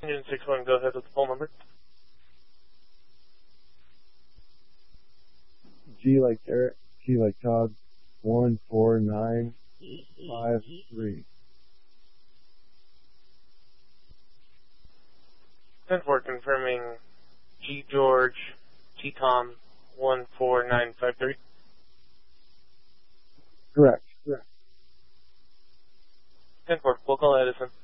Engine 61, go ahead with the phone number. G like Eric, T like Todd, 14953. 10-4 confirming G George, T Tom, 14953. Correct. 10-4, we'll call Edison.